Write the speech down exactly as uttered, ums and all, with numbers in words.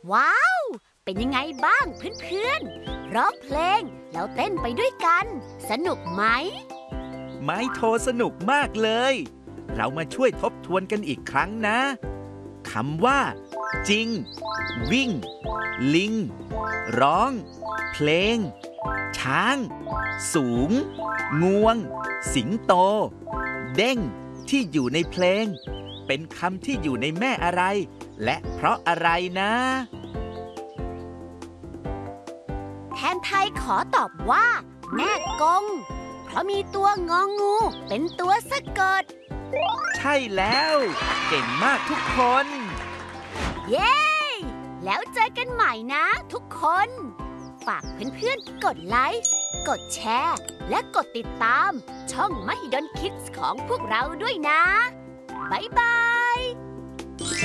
ว้าว เป็นยังไงบ้างเพื่อนๆร้องเพลงแล้วเต้นไปด้วยกัน สนุกไหมไม้โทสนุกมากเลย เรามาช่วยทบทวนกันอีกครั้งนะคำว่า จริง วิ่ง ลิง ร้อง เพลง ช้าง สูง งวง สิงโต เด้งที่อยู่ในเพลง เป็นคำที่อยู่ในแม่อะไร และเพราะอะไรนะแทนไทยขอตอบว่า แม่กง เพราะมีตัวงองูเป็นตัวสะกดใช่แล้ว เก่งมากทุกคนเย้ แล้วเจอกันใหม่นะทุกคน ฝากเพื่อนๆกดไลค์ กดแชร์ และกดติดตามช่อง Mahidol Kids ของพวกเราด้วยนะ บ๊ายบาย